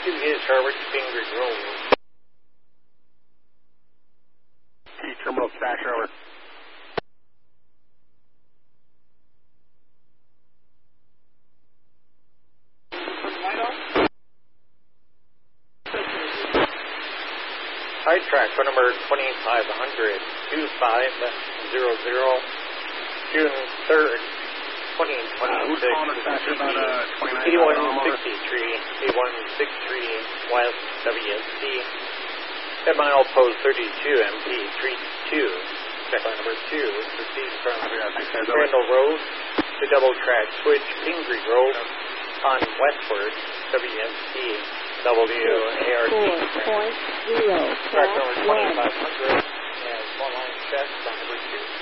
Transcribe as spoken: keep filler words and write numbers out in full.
two is Harvard Finger Grove. T terminal stash over. Side track for number twenty-five hundred, two five zero zero, June third, twenty twenty-six, eighty-one sixty-three, eighty-one sixty-three West W S C, at mile post thirty-two M P three two, check line number two, proceeds from Randall Road to double track switch Pingree Grove on westward W S C. W A R T four point zero, track number twenty-five hundred, and one line check on number two.